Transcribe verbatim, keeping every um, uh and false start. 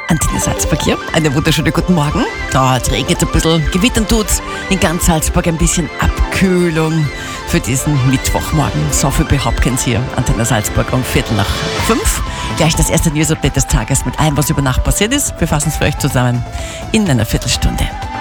Antenne Salzburg hier. Einen wunderschönen guten Morgen. Da regnet es ein bisschen, gewittern tut's. In ganz Salzburg ein bisschen Abkühlung für diesen Mittwochmorgen. So viel behaupten Sie hier. Antenne Salzburg um Viertel nach fünf. Gleich das erste News-Update des Tages mit allem, was über Nacht passiert ist. Wir fassen es für euch zusammen in einer Viertelstunde.